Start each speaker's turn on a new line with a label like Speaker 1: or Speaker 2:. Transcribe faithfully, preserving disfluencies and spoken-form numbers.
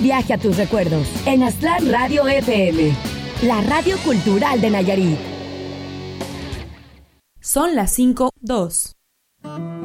Speaker 1: viaje a tus recuerdos en Aztlán Radio F M, la radio cultural de Nayarit.
Speaker 2: Son las cinco dos.